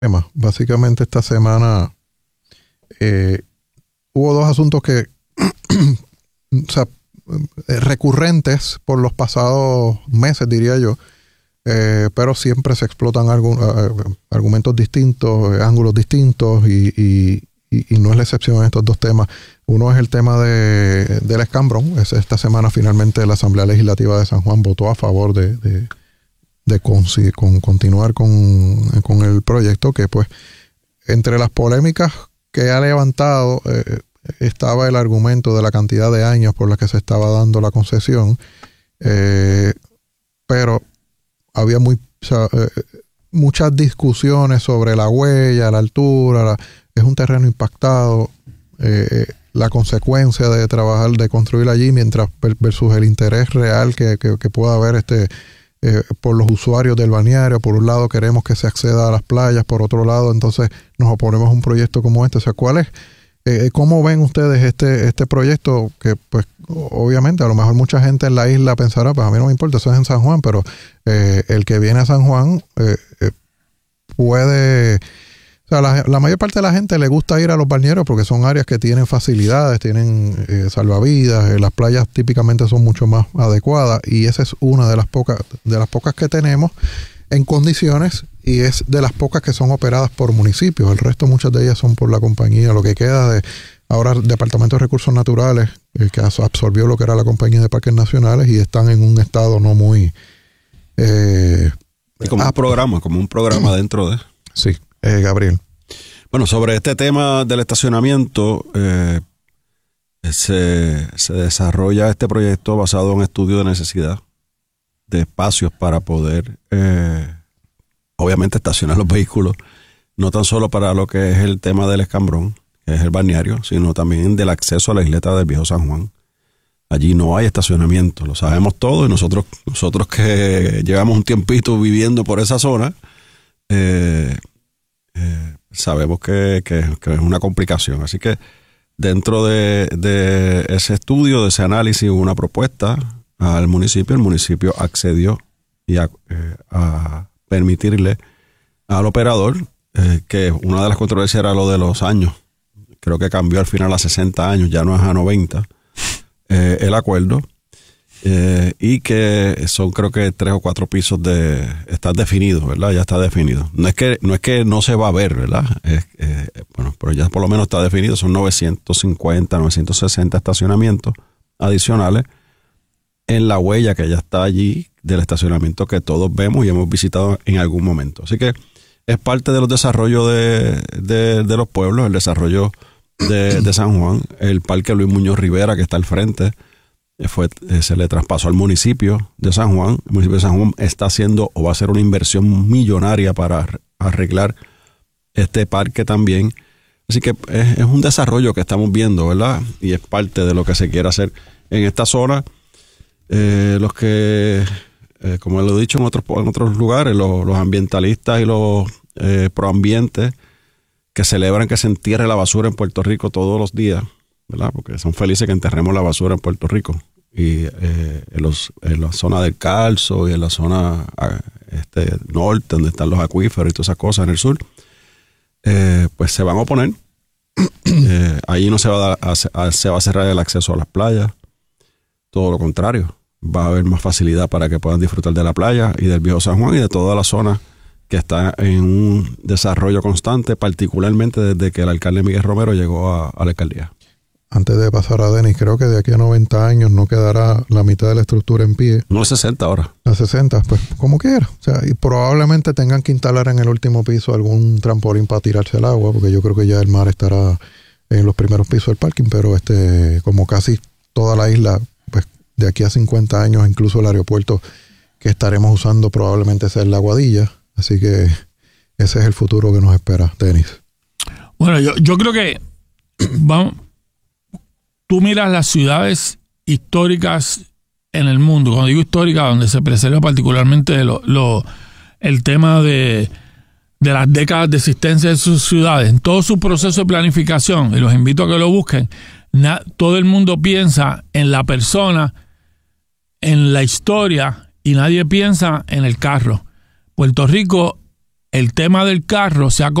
Básicamente esta semana hubo dos asuntos que o sea, recurrentes por los pasados meses, diría yo, pero siempre se explotan argumentos distintos, ángulos distintos y no es la excepción en estos dos temas. Uno es el tema del escambrón. Esta semana finalmente la Asamblea Legislativa de San Juan votó a favor de continuar con el proyecto, que pues entre las polémicas que ha levantado estaba el argumento de la cantidad de años por la que se estaba dando la concesión, pero había muchas discusiones sobre la huella, la altura, es un terreno impactado, la consecuencia de trabajar, de construir allí, mientras versus el interés real que pueda haber por los usuarios del balneario. Por un lado queremos que se acceda a las playas, por otro lado entonces nos oponemos a un proyecto como este. O sea, ¿cuál es? ¿Cómo ven ustedes este proyecto? Que pues obviamente a lo mejor mucha gente en la isla pensará, pues a mí no me importa, eso es en San Juan, pero el que viene a San Juan puede... O sea, la mayor parte de la gente le gusta ir a los balnearios porque son áreas que tienen facilidades, tienen salvavidas, las playas típicamente son mucho más adecuadas y esa es una de las pocas que tenemos en condiciones y es de las pocas que son operadas por municipios. El resto, muchas de ellas son por la compañía. Lo que queda de ahora el Departamento de Recursos Naturales, que absorbió lo que era la compañía de Parques Nacionales y están en un estado no muy... como un programa dentro de... Sí. Gabriel. Bueno, sobre este tema del estacionamiento, se desarrolla este proyecto basado en un estudio de necesidad de espacios para poder, obviamente, estacionar los vehículos, no tan solo para lo que es el tema del escambrón, que es el balneario, sino también del acceso a la isleta del Viejo San Juan. Allí no hay estacionamiento, lo sabemos todos, y nosotros que llevamos un tiempito viviendo por esa zona, sabemos que es una complicación. Así que dentro de ese estudio, de ese análisis, hubo una propuesta al municipio. El municipio accedió a permitirle al operador, que una de las controversias era lo de los años. Creo que cambió al final a 60 años, ya no es a 90, el acuerdo. Y que son creo que 3 o 4 pisos está definido, ¿verdad? Ya está definido. No es que no se va a ver, ¿verdad? Bueno, pero ya por lo menos está definido. Son 950, 960 estacionamientos adicionales en la huella que ya está allí del estacionamiento que todos vemos y hemos visitado en algún momento. Así que es parte de los desarrollos de los pueblos, el desarrollo de San Juan, el Parque Luis Muñoz Rivera que está al frente, se le traspasó al municipio de San Juan. El municipio de San Juan está haciendo o va a hacer una inversión millonaria para arreglar este parque también. Así que es un desarrollo que estamos viendo, ¿verdad? Y es parte de lo que se quiere hacer en esta zona. Los que, como lo he dicho en otros lugares, los ambientalistas y los proambientes que celebran que se entierre la basura en Puerto Rico todos los días, ¿verdad? Porque son felices que enterremos la basura en Puerto Rico. Y en la zona del Calzo y en la zona norte, donde están los acuíferos y todas esas cosas en el sur, pues se van a oponer. Ahí no se va a cerrar el acceso a las playas. Todo lo contrario. Va a haber más facilidad para que puedan disfrutar de la playa y del Viejo San Juan y de toda la zona que está en un desarrollo constante, particularmente desde que el alcalde Miguel Romero llegó a la alcaldía. Antes de pasar a Denis, creo que de aquí a 90 años no quedará la mitad de la estructura en pie. No, 60 ahora. A 60, pues como quiera. O sea, y probablemente tengan que instalar en el último piso algún trampolín para tirarse al agua, porque yo creo que ya el mar estará en los primeros pisos del parking, pero como casi toda la isla, pues de aquí a 50 años, incluso el aeropuerto que estaremos usando probablemente sea la Aguadilla. Así que ese es el futuro que nos espera, Denis. Bueno, yo creo que vamos... Tú miras las ciudades históricas en el mundo, cuando digo histórica, donde se preserva particularmente el tema de las décadas de existencia de sus ciudades, en todo su proceso de planificación, y los invito a que lo busquen, todo el mundo piensa en la persona, en la historia, y nadie piensa en el carro. Puerto Rico el tema del carro se ha